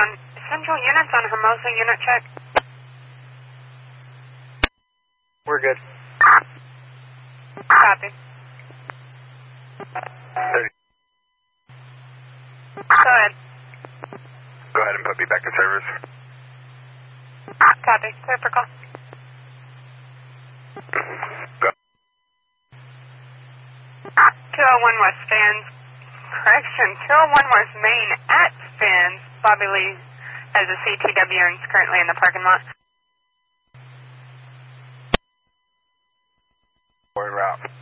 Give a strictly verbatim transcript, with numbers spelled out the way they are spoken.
on, Central units on Hermosa unit check. We're good. Copy. thirty. Go ahead. Go ahead and put me back in service. Copy. Clear for call. Go. two oh one West Fans. Correction, two oh one West Main at Fans. Bobby Lee as a C T W and is currently in the parking lot. Forward route.